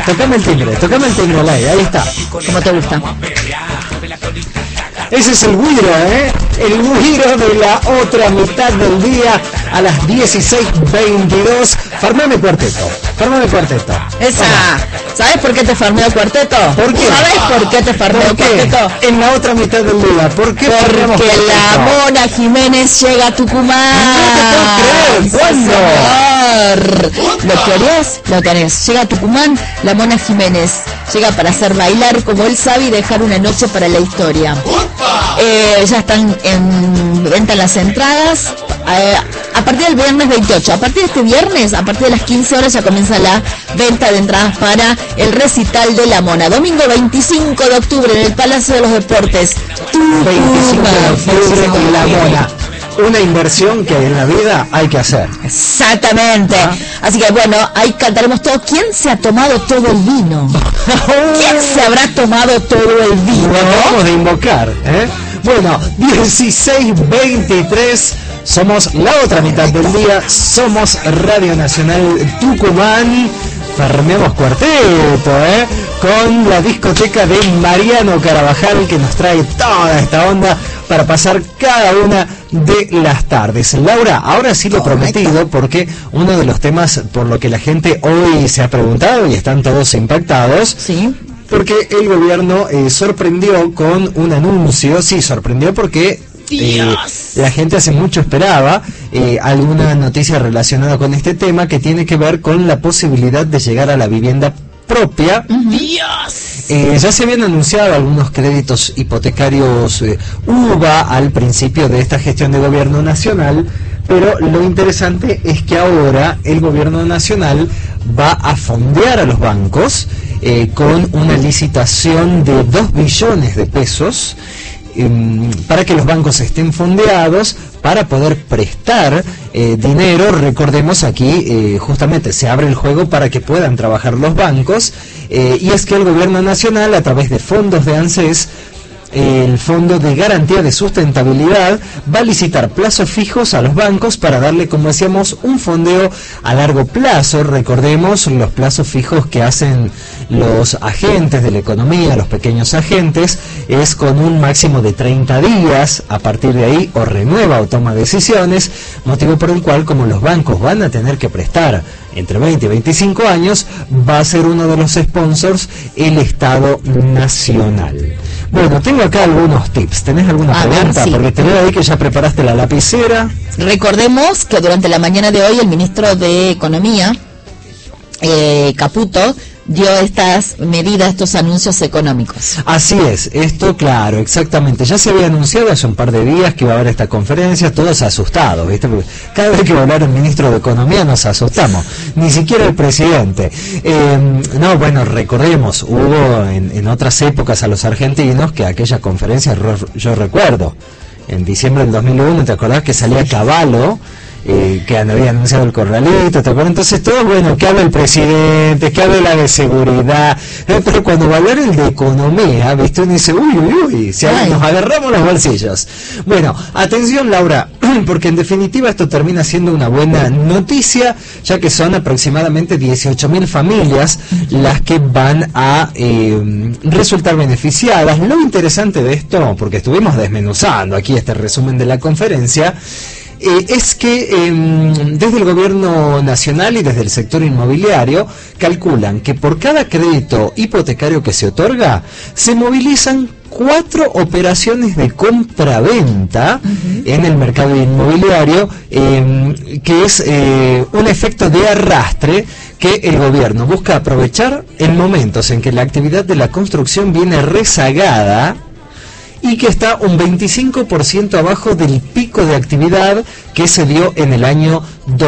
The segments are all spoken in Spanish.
tocame el timbre, Ley, ahí está. ¿Cómo te gusta? Ese es el güiro, el güiro de la otra mitad del día a las 16:22. Farmame cuarteto. Esa. ¿Sabes por qué te farmeo cuarteto? ¿Por qué? ¿Sabes por qué te farmeo cuarteto? En la otra mitad del día. ¿Por qué? Porque la Mona Jiménez llega a Tucumán. No te puedo creer. ¿Cuándo? Lo querés. Llega a Tucumán la Mona Jiménez. Llega para hacer bailar como él sabe y dejar una noche para la historia. Ya están en venta las entradas. A partir del viernes 28, a partir de este viernes, a partir de las 15 horas ya comienza la venta de entradas para el recital de la Mona. Domingo 25 de octubre en el Palacio de los Deportes. 25 de octubre con la Mona. Una inversión que en la vida hay que hacer. Exactamente. Así que bueno, ahí cantaremos todo. ¿Quién se ha tomado todo el vino? ¿Quién se habrá tomado todo el vino? Lo vamos a invocar, Bueno, 16:23. Somos la otra mitad del día. Somos Radio Nacional Tucumán. Farmemos cuarteto, con la discoteca de Mariano Carabajal, que nos trae toda esta onda para pasar cada una de las tardes. Laura, ahora sí lo prometido, porque uno de los temas por lo que la gente hoy se ha preguntado y están todos impactados. Sí. Porque el gobierno sorprendió con un anuncio. Sí, sorprendió porque la gente hace mucho esperaba alguna noticia relacionada con este tema, que tiene que ver con la posibilidad de llegar a la vivienda propia. Ya se habían anunciado algunos créditos hipotecarios UVA al principio de esta gestión de gobierno nacional, pero lo interesante es que ahora el gobierno nacional va a fondear a los bancos con una licitación de 2 billones de pesos para que los bancos estén fondeados para poder prestar dinero. Recordemos aquí justamente se abre el juego para que puedan trabajar los bancos, y es que el gobierno nacional, a través de fondos de ANSES, el Fondo de Garantía de Sustentabilidad, va a licitar plazos fijos a los bancos para darle, como decíamos, un fondeo a largo plazo. Recordemos los plazos fijos que hacen los agentes de la economía, los pequeños agentes, es con un máximo de 30 días. A partir de ahí o renueva o toma decisiones, motivo por el cual, como los bancos van a tener que prestar entre 20 y 25 años, va a ser uno de los sponsors el Estado Nacional. Bueno, tengo acá algunos tips. ¿Tenés alguna pregunta? Sí. Porque te veo ahí que ya preparaste la lapicera. Recordemos que durante la mañana de hoy el ministro de Economía, Caputo, dio estas medidas, estos anuncios económicos. Así es, esto claro, exactamente. Ya se había anunciado hace un par de días que iba a haber esta conferencia, todos asustados, ¿viste? Porque cada vez que va a hablar el ministro de Economía nos asustamos, ni siquiera el presidente. No, bueno, recordemos, hubo en otras épocas a los argentinos que aquella conferencia, yo recuerdo, en diciembre del 2001, ¿te acordás que salía Cavallo? Que había anunciado el corralito, ¿te acuerdas? Entonces todo, bueno, que habla el presidente, que habla la de seguridad, pero cuando va a hablar el de economía, ¿viste? Uno dice, uy, si nos agarramos los bolsillos. Bueno, atención, Laura, porque en definitiva esto termina siendo una buena noticia, ya que son aproximadamente 18.000 familias las que van a resultar beneficiadas. Lo interesante de esto, porque estuvimos desmenuzando aquí este resumen de la conferencia, es que desde el gobierno nacional y desde el sector inmobiliario calculan que por cada crédito hipotecario que se otorga se movilizan 4 operaciones de compra-venta en el mercado inmobiliario, que es un efecto de arrastre que el gobierno busca aprovechar en momentos en que la actividad de la construcción viene rezagada y que está un 25% abajo del pico de actividad que se dio en el año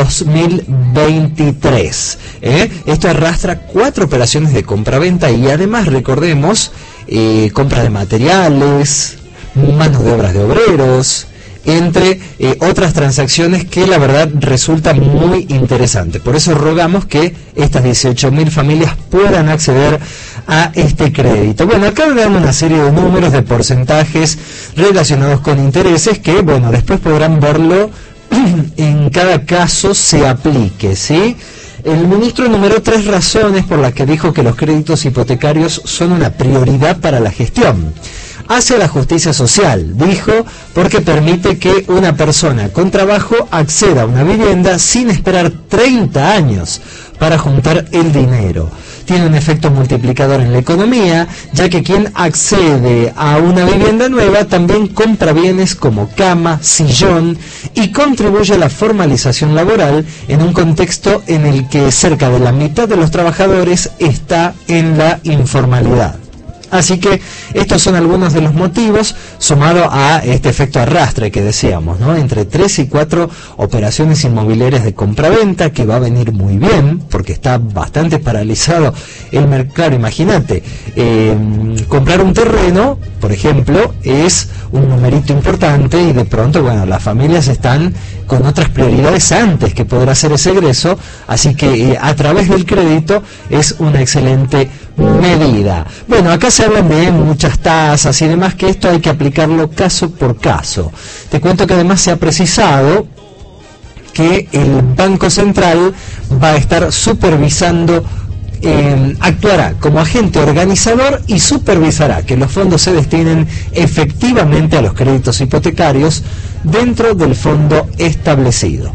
2023. Esto arrastra 4 operaciones de compraventa y además recordemos compra de materiales, mano de obras de obreros, entre otras transacciones que la verdad resulta muy interesante. Por eso rogamos que estas 18.000 familias puedan acceder a este crédito. Bueno, acá le dan una serie de números, de porcentajes relacionados con intereses que, bueno, después podrán verlo en cada caso se aplique, ¿sí? El ministro enumeró 3 razones por las que dijo que los créditos hipotecarios son una prioridad para la gestión. Hacia la justicia social, dijo, porque permite que una persona con trabajo acceda a una vivienda sin esperar 30 años para juntar el dinero. Tiene un efecto multiplicador en la economía, ya que quien accede a una vivienda nueva también compra bienes como cama, sillón y contribuye a la formalización laboral en un contexto en el que cerca de la mitad de los trabajadores está en la informalidad. Así que estos son algunos de los motivos, sumado a este efecto arrastre que decíamos, ¿no? Entre 3 y 4 operaciones inmobiliarias de compraventa, que va a venir muy bien, porque está bastante paralizado el mercado. Claro, imagínate, comprar un terreno, por ejemplo, es un numerito importante y de pronto, bueno, las familias están con otras prioridades antes que poder hacer ese egreso, así que a través del crédito es una excelente medida. Bueno, acá se hablan de muchas tasas y demás, que esto hay que aplicarlo caso por caso. Te cuento que además se ha precisado que el Banco Central va a estar supervisando, actuará como agente organizador y supervisará que los fondos se destinen efectivamente a los créditos hipotecarios dentro del fondo establecido.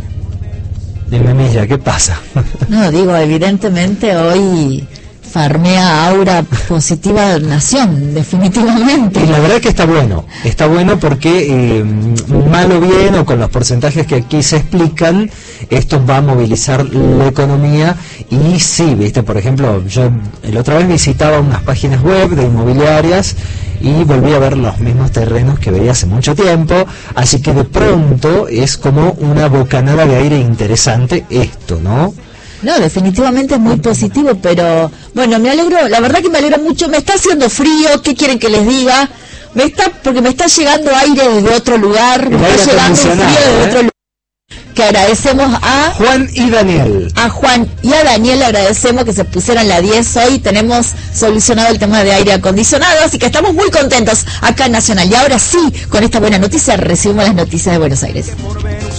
Dime, Milla, ¿qué pasa? No, digo, evidentemente hoy farmea aura positiva nación, definitivamente. Y la verdad que está bueno porque mal o bien, o con los porcentajes que aquí se explican, esto va a movilizar la economía. Y sí, viste, por ejemplo, yo la otra vez visitaba unas páginas web de inmobiliarias y volví a ver los mismos terrenos que veía hace mucho tiempo, así que de pronto es como una bocanada de aire interesante esto, ¿no? No, definitivamente es muy positivo, pero bueno, me alegro, la verdad que me alegro mucho. Me está haciendo frío, ¿qué quieren que les diga? Porque me está llegando aire desde otro lugar, me está llegando frío desde otro lugar. Que agradecemos a Juan y Daniel. A Juan y a Daniel agradecemos que se pusieran la 10 hoy. Tenemos solucionado el tema de aire acondicionado, así que estamos muy contentos acá en Nacional. Y ahora sí, con esta buena noticia recibimos las noticias de Buenos Aires.